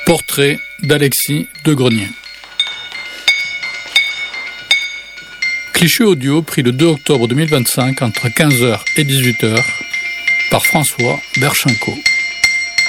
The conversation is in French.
Portrait d'Alexis Degrenier. Cliché audio pris le 2 octobre 2025 entre 15h et 18h par François Berchenko.